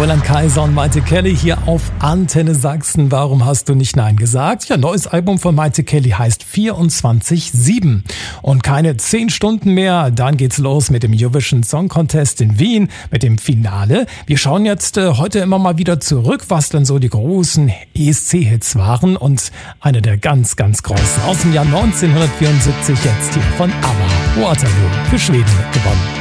Roland Kaiser und Maite Kelly hier auf Antenne Sachsen. Warum hast du nicht Nein gesagt? Ja, neues Album von Maite Kelly heißt 24/7. Und keine 10 Stunden mehr, dann geht's los mit dem Eurovision Song Contest in Wien, mit dem Finale. Wir schauen jetzt heute immer mal wieder zurück, was denn so die großen ESC-Hits waren. Und einer der ganz, ganz großen aus dem Jahr 1974 jetzt hier von ABBA, Waterloo, für Schweden gewonnen.